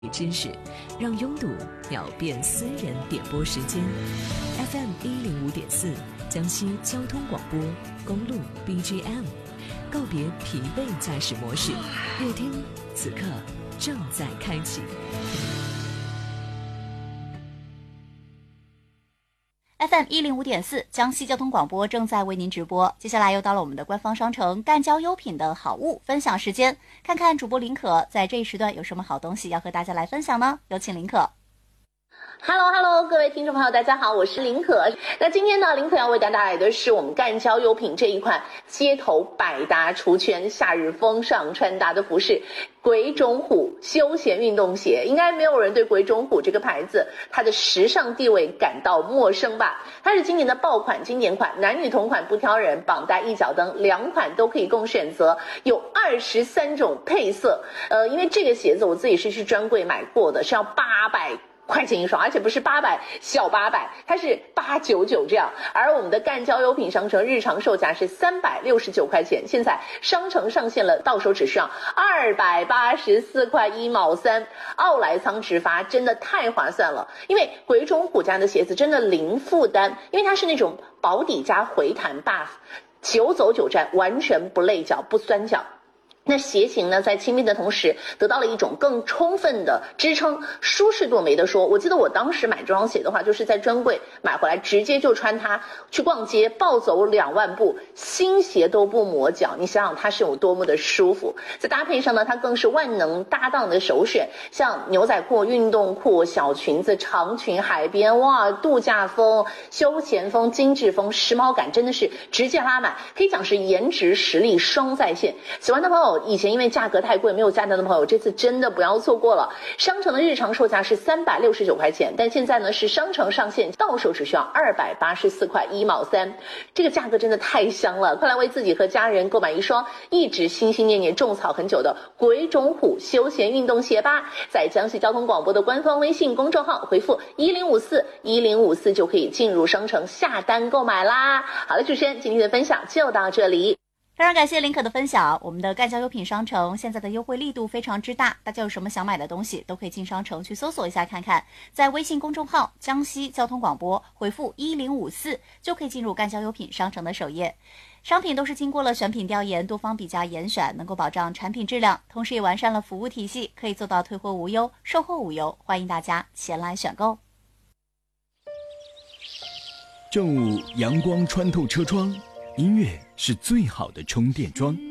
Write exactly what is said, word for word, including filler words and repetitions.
知识，让拥堵秒变私人点播时间。F M 一零五点四，江西交通广播，公路 B G M， 告别疲惫驾驶模式，乐听此刻正在开启。 F M 一零五点四，江西交通广播正在为您直播。接下来又到了我们的官方商城干交优品的好物分享时间，看看主播林可在这一时段有什么好东西要和大家来分享呢？有请林可。 Hello Hello， 各位听众朋友，大家好，我是林可。那今天呢，林可要为大家带来的是我们干交优品这一款街头百搭出圈、夏日风尚穿搭的服饰——鬼冢虎休闲运动鞋。应该没有人对鬼冢虎这个牌子它的时尚地位感到陌生吧？它是今年的爆款经典款，男女同款不挑人，绑带一脚蹬两款都可以供选择，有二十三种配色。呃，因为这个鞋子我自己是去专柜买过的，是要八百块钱一双，而且不是八百小八百，它是八九九这样。而我们的干交优品商城日常售价是三百六十九块钱，现在商城上线了，到手只需要二百八十四块一毛三，奥莱仓直发，真的太划算了。因为鬼冢虎家的鞋子真的零负担，因为它是那种薄底加回弹 buff， 久走久站，完全不累脚不酸脚。那鞋型呢，在轻便的同时得到了一种更充分的支撑，舒适度没得说。我记得我当时买这双鞋的话，就是在专柜买回来，直接就穿它去逛街，暴走两万步，新鞋都不磨脚。你想想它是有多么的舒服。在搭配上呢，它更是万能搭档的首选，像牛仔裤、运动裤、小裙子、长裙、海边，哇，度假风、休闲风、精致风，时髦感真的是直接拉满，可以讲是颜值实力双在线。喜欢的朋友，以前因为价格太贵没有下单的朋友，这次真的不要错过了。商城的日常售价是三百六十九块钱，但现在呢是商城上线，到手只需要二百八十四块一毛三，这个价格真的太香了！快来为自己和家人购买一双一直心心念念种草很久的鬼冢虎休闲运动鞋吧！在江西交通广播的官方微信公众号回复一零五四一零五四就可以进入商城下单购买啦。好了，主持人今天的分享就到这里。 非常感谢林可的分享。我们的干交优品商城现在的优惠力度非常之大，大家有什么想买的东西都可以进商城去搜索一下看看，在微信公众号江西交通广播回复一零五四就可以进入干交优品商城的首页。商品都是经过了选品调研，多方比价严选，能够保障产品质量，同时也完善了服务体系，可以做到退货无忧，售后无忧，欢迎大家前来选购。 正午阳光穿透车窗，音乐是最好的充电桩。